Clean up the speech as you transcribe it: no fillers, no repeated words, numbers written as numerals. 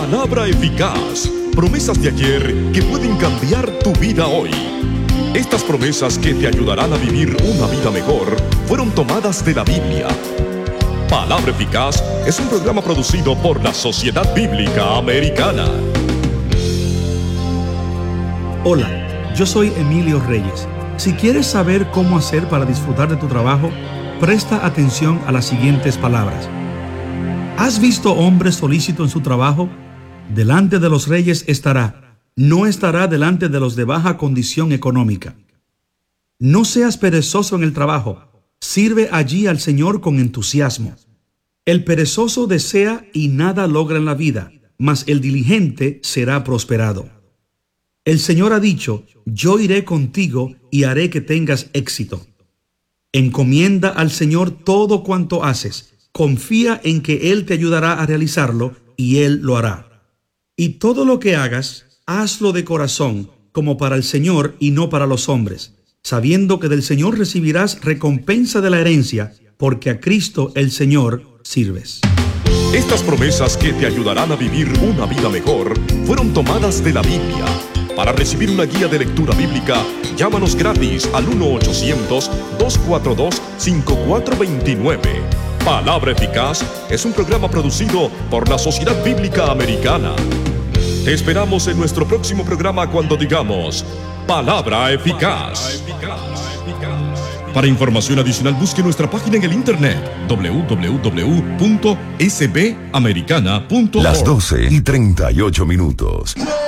Palabra eficaz. Promesas de ayer que pueden cambiar tu vida hoy. Estas promesas que te ayudarán a vivir una vida mejor fueron tomadas de la Biblia. Palabra Eficaz es un programa producido por la Sociedad Bíblica Americana. Hola, yo soy Emilio Reyes. Si quieres saber cómo hacer para disfrutar de tu trabajo, presta atención a las siguientes palabras. ¿Has visto hombre solícito en su trabajo? Delante de los reyes estará, no estará delante de los de baja condición económica. No seas perezoso en el trabajo, sirve allí al Señor con entusiasmo. El perezoso desea y nada logra en la vida, mas el diligente será prosperado. El Señor ha dicho, yo iré contigo y haré que tengas éxito. Encomienda al Señor todo cuanto haces. Confía en que Él te ayudará a realizarlo y Él lo hará. Y todo lo que hagas, hazlo de corazón, como para el Señor y no para los hombres, sabiendo que del Señor recibirás recompensa de la herencia, porque a Cristo el Señor sirves. Estas promesas que te ayudarán a vivir una vida mejor fueron tomadas de la Biblia. Para recibir una guía de lectura bíblica, llámanos gratis al 1-800-242-5429. Palabra Eficaz es un programa producido por la Sociedad Bíblica Americana. Te esperamos en nuestro próximo programa cuando digamos Palabra Eficaz. Para información adicional busque nuestra página en el internet www.sbamericana.org. Las 12:38.